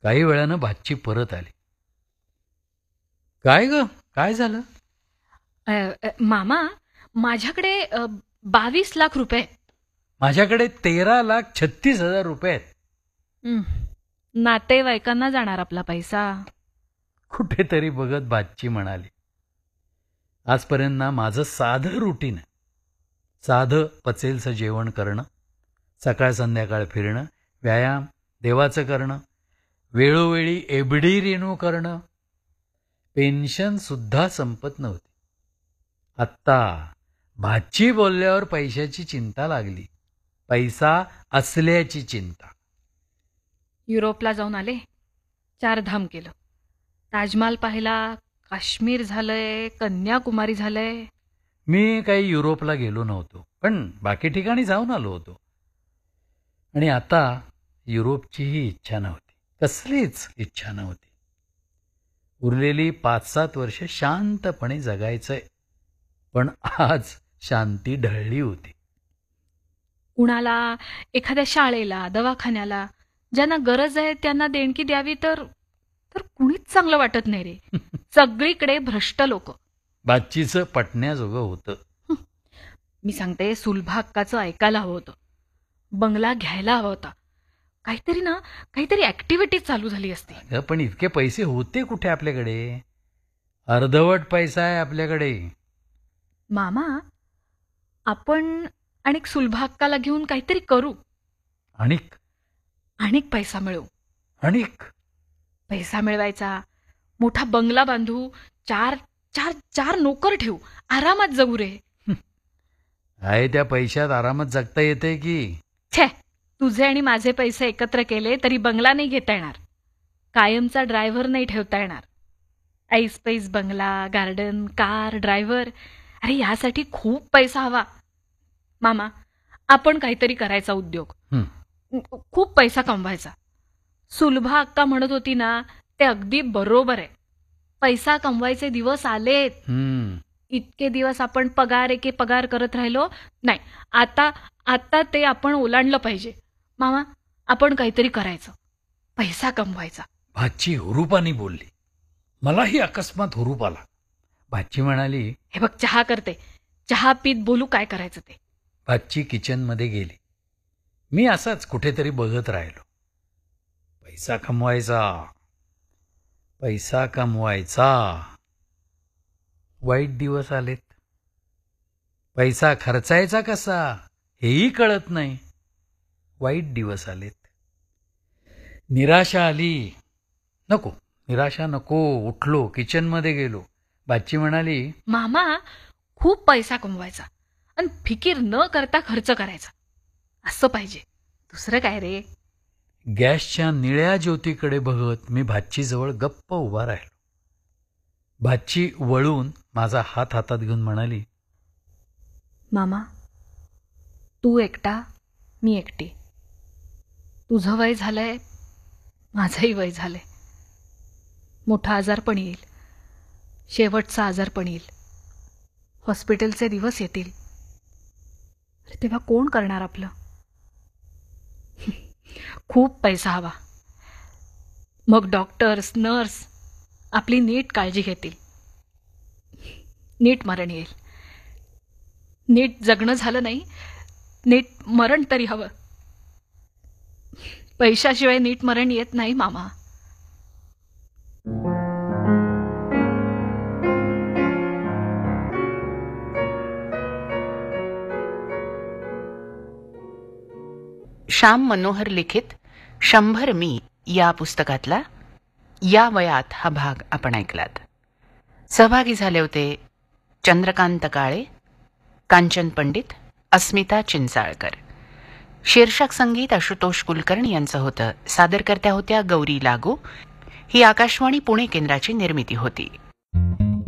काही वेळानं भाची परत आली. काय ग, काय झालं? मामा, माझ्याकडे 22 लाख रुपये आहेत. माझ्याकडे 13,36,000 रुपये आहेत. हं, नातेवाईकांना जाणार आपला पैसा. कुठेतरी बघत भाची म्हणाली, आजपर्यंत ना माझं साधं रुटीन आहे. साधं पचेलचं जेवण करणं, सकाळ संध्याकाळ फिरणं, व्यायाम, देवाचं करणं, वेळोवेळी एबडी रेणू करणं. पेन्शनसुद्धा संपत नव्हती. आत्ता भाची बोलल्यावर पैशाची चिंता लागली. पैसा असल्याची चिंता. युरोपला जाऊन आले, 4 धाम केलं. ताजमहाल पाहिला, काश्मीर झालंय, कन्याकुमारी झालंय. मी काही युरोपला गेलो नव्हतो, पण बाकी ठिकाणी जाऊन आलो होतो. आणि आता युरोपचीही इच्छा नव्हती, कसलीच इच्छा नव्हती. उरलेली 5-7 वर्ष शांतपणे जगायचंय. पण आज शांती ढळली होती. कुणाला, एखाद्या शाळेला, दवाखान्याला ज्यांना गरज आहे त्यांना देणगी द्यावी तर कुणीच चांगलं वाटत नाही रे. सगळीकडे भ्रष्ट लोक. बाच्चीचं पटण्याजोगं होतं. मी सांगते, सुलभा हक्काचं ऐकायला हवं होतं. बंगला घ्यायला हवा होता. काहीतरी ऍक्टिव्हिटी चालू झाली असती. अगं, पण इतके पैसे होते कुठे आपल्याकडे? अर्धवट पैसा आहे आपल्याकडे. मामा, आपण अनेक सुलभा हक्काला घेऊन काहीतरी करू. अनेक पैसा मिळवू. पैसा मिळवायचा, मोठा बंगला बांधू, चार नोकर ठेवू, आरामात जगू रे. आहे त्या पैशात आरामात जगता येते की? छे, तुझे आणि माझे पैसे एकत्र केले तरी बंगला नाही घेता येणार. कायमचा ड्रायव्हर नाही ठेवता येणार. ऐस पैस बंगला, गार्डन, कार, ड्रायव्हर, अरे यासाठी खूप पैसा हवा. मामा, आपण काहीतरी करायचा उद्योग. खूप पैसा कमवायचा. सुलभा अक्का म्हणत होती ना, ते अगदी बरोबर आहे. पैसा कमवायचे दिवस आलेत. इतके दिवस आपण पगार करत राहिलो नाही. आता ते आपण ओलांडलं पाहिजे. मामा, आपण काहीतरी करायचं, पैसा कमवायचा. भाची हुरूपाने बोलली. मलाही अकस्मात हुरूप आला. भाची म्हणाली, हे बघ, चहा करते, चहा पीत बोलू काय करायचं ते. भाची किचनमध्ये गेली. मी असाच कुठेतरी बघत राहिलो. पैसा कमवायचा. वाईट दिवस आलेत. पैसा खर्चायचा कसा हेही कळत नाही. वाईट दिवस आलेत. निराशा आली. निराशा नको. उठलो, किचनमध्ये गेलो. बाची म्हणाली, मामा, खूप पैसा कमवायचा आणि फिकीर न करता खर्च करायचा, असं पाहिजे. दुसरं काय रे. गॅसच्या निळ्या ज्योतीकडे बघत मी भाचीजवळ गप्प उभा राहिलो. भाची वळून माझा हात हातात घेऊन म्हणाली, मामा, तू एकटा, मी एकटी. तुझं वय झालंय, माझंही वय झालंय. मोठा आजारपण येईल, शेवटचा आजारपण येईल, हॉस्पिटलचे दिवस येतील. तेव्हा कोण करणार आपलं? खूप पैसा हवा. मग डॉक्टर्स, नर्स आपली नीट काळजी घेतील. नीट मरण येईल. नीट जगणं झालं नाही, नीट मरण तरी हवं. पैशाशिवाय नीट मरण येत नाही मामा. श्याम मनोहर लिखित 100 मी या पुस्तकातला या वयात हा भाग आपण ऐकलात. सहभागी झाले होते चंद्रकांत काळे, कांचन पंडित, अस्मिता चिंचाळकर. शीर्षक संगीत आशुतोष कुलकर्णी यांचं होतं. सादरकर्त्या होत्या गौरी लागू. ही आकाशवाणी पुणे केंद्राची निर्मिती होती.